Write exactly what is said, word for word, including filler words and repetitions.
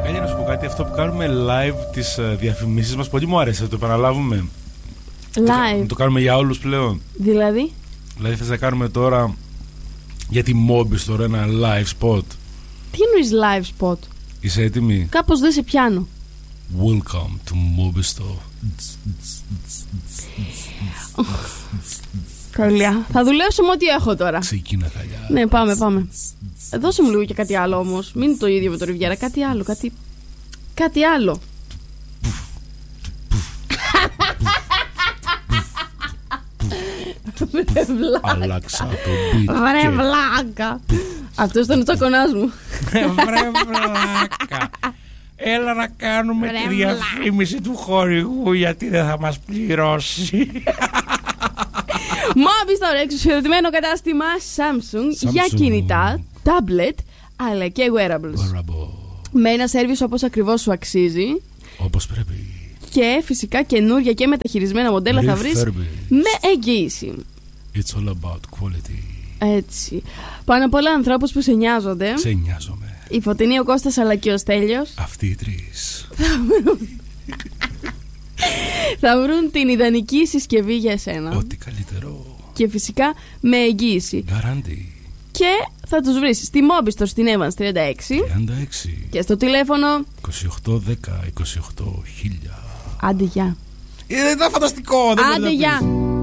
Καλή, να σου πω κάτι, αυτό που κάνουμε live τις διαφημίσεις μας πολύ μου άρεσε, θα το επαναλάβουμε. Live. Το, το κάνουμε για όλους πλέον. Δηλαδή. Δηλαδή θες να κάνουμε τώρα για τη Mobistor ένα live spot. Τι εννοείς live spot? Είσαι έτοιμη? Κάπως δεν σε πιάνω. Welcome to Mobistor. Τέλεια. Θα δουλέψω με ό,τι έχω τώρα. Ξεκίνα χαλιά. Ναι, πάμε, πάμε. Δώσε μου λίγο και κάτι άλλο όμως. Μην είναι το ίδιο με το Ριβιέρα. Κάτι άλλο, κάτι. Κάτι άλλο. Βρε βλάκα. Άλλαξα το beat. Βρε βλάκα. Αυτό ήταν ο τσακωνάς μου. Βρε βλάκα. Έλα να κάνουμε τη διαφήμιση του χορηγού, γιατί δεν θα μας πληρώσει. Mobistor, εξουσιοδοτημένο κατάστημα Samsung, Samsung για κινητά, tablet αλλά και wearables. Wearable. Με ένα σέρβις όπως ακριβώς σου αξίζει. Όπως πρέπει. Και φυσικά καινούρια και μεταχειρισμένα μοντέλα θα βρεις με εγγύηση. It's all about quality. Έτσι. Πάνω απ' όλα ανθρώπους που σε νοιάζονται. Σε νοιάζομαι. Η Φωτεινή, ο Κώστας αλλά και ο Στέλιος. Αυτοί οι τρεις θα βρουν θα βρουν την ιδανική συσκευή για εσένα. Ό,τι καλύτερο. Και φυσικά με εγγύηση. Guarantee. Και θα τους βρεις στη Mobistor στην Evans τριάντα έξι, τριάντα έξι και στο τηλέφωνο είκοσι οκτώ δέκα είκοσι οκτώ χίλια. Άντε γεια. Είναι φανταστικό. Άντε γεια.